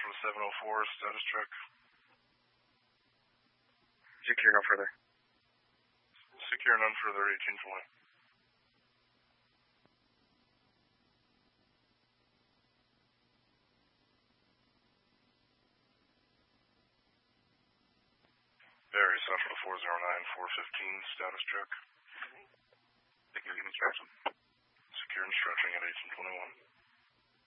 from 704, status check. Secure no further. Secure none further, 1820. Very Central 409, 415, status check. Secure instruction. Secure and stretching at 1821.